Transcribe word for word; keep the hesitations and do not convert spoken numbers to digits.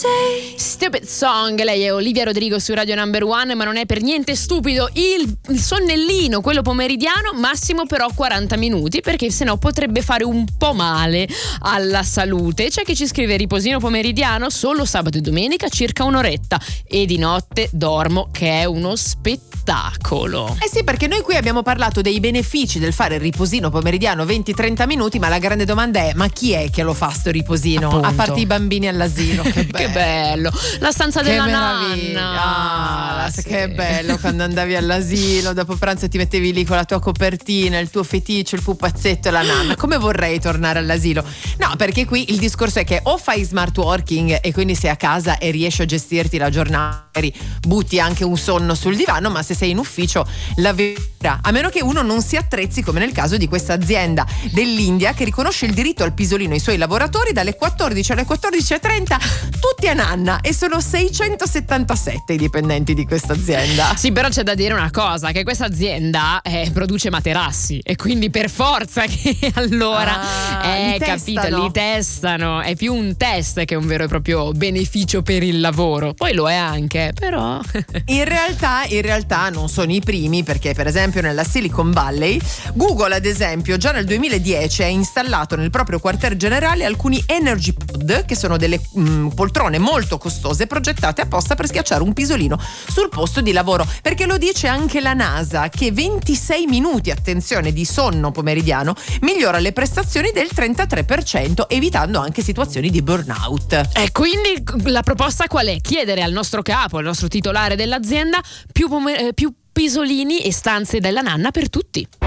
Stupid Song, lei è Olivia Rodrigo su Radio Number One, ma non è per niente stupido il, il sonnellino, quello pomeridiano, massimo però quaranta minuti, perché sennò potrebbe fare un po' male alla salute. C'è chi ci scrive riposino pomeridiano solo sabato e domenica circa un'oretta e di notte dormo, che è uno spettacolo. Eh sì, perché noi qui abbiamo parlato dei benefici del fare il riposino pomeridiano venti trenta minuti, ma la grande domanda è: ma chi è che lo fa sto riposino? Appunto. A parte i bambini all'asilo. Che bello. Che bello. La stanza Che della meraviglia. nanna. Ah, Sì. Che bello quando andavi all'asilo, dopo pranzo ti mettevi lì con la tua copertina, il tuo feticcio, il pupazzetto e la nanna. Come vorrei tornare all'asilo. No, perché qui il discorso è che o fai smart working e quindi sei a casa e riesci a gestirti la giornata, butti anche un sonno sul divano, ma se sei in ufficio la vera, a meno che uno non si attrezzi come nel caso di questa azienda dell'India che riconosce il diritto al pisolino ai suoi lavoratori dalle quattordici alle quattordici e trenta, tutti a nanna, e sono seicentosettantasette i dipendenti di questa azienda. Sì, però c'è da dire una cosa, che questa azienda eh, produce materassi e quindi per forza che allora ah, eh, li capito, testano. li testano, è più un test che un vero e proprio beneficio per il lavoro. Poi lo è anche, però In realtà, in realtà non sono i primi, perché per esempio nella Silicon Valley Google ad esempio già nel duemiladieci ha installato nel proprio quartier generale alcuni Energy Pod, che sono delle mh, poltrone molto costose progettate apposta per schiacciare un pisolino sul posto di lavoro, perché lo dice anche la NASA che ventisei minuti, attenzione, di sonno pomeridiano migliora le prestazioni del trentatré per cento, evitando anche situazioni di burnout. E quindi la proposta qual è? Chiedere al nostro capo, al nostro titolare dell'azienda, più, pomer- più pisolini e stanze della nanna per tutti.